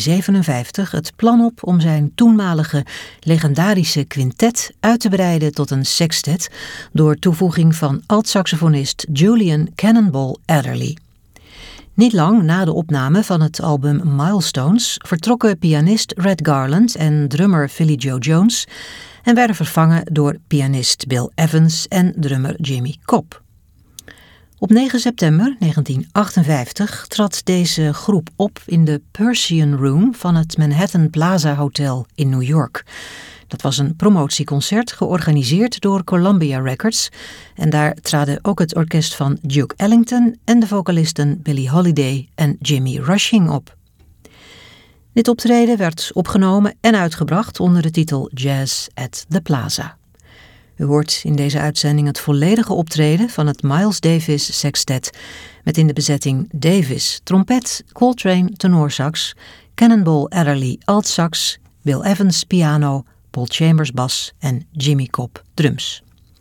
1957 het plan op om zijn toenmalige legendarische quintet uit te breiden tot een sextet door toevoeging van altsaxofonist Julian Cannonball Adderley. Niet lang na de opname van het album Milestones vertrokken pianist Red Garland en drummer Philly Joe Jones en werden vervangen door pianist Bill Evans en drummer Jimmy Cobb. Op 9 september 1958 trad deze groep op in de Persian Room van het Manhattan Plaza Hotel in New York. Dat was een promotieconcert georganiseerd door Columbia Records en daar traden ook het orkest van Duke Ellington en de vocalisten Billie Holiday en Jimmy Rushing op. Dit optreden werd opgenomen en uitgebracht onder de titel Jazz at the Plaza. U hoort in deze uitzending het volledige optreden van het Miles Davis Sextet met in de bezetting Davis trompet, Coltrane tenorsax, Cannonball Adderley altsax, Bill Evans piano, Paul Chambers bas en Jimmy Cobb drums.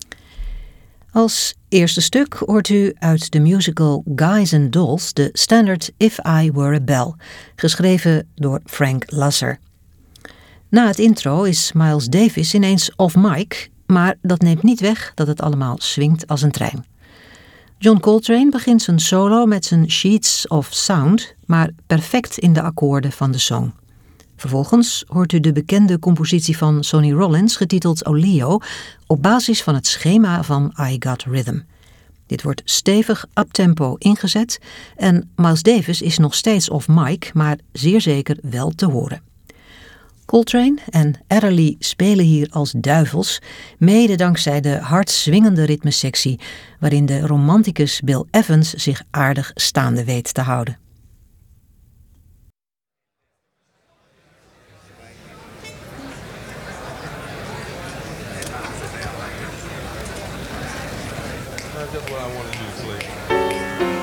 Als eerste stuk hoort u uit de musical Guys and Dolls de standaard If I Were a Bell, geschreven door Frank Lasser. Na het intro is Miles Davis ineens off mic, maar dat neemt niet weg dat het allemaal swingt als een trein. John Coltrane begint zijn solo met zijn Sheets of Sound, maar perfect in de akkoorden van de song. Vervolgens hoort u de bekende compositie van Sonny Rollins getiteld Oleo op basis van het schema van I Got Rhythm. Dit wordt stevig uptempo ingezet en Miles Davis is nog steeds off mic, maar zeer zeker wel te horen. Coltrane en Adderley spelen hier als duivels, mede dankzij de hard swingende ritmesectie waarin de romanticus Bill Evans zich aardig staande weet te houden. That's what I want to do, Slick.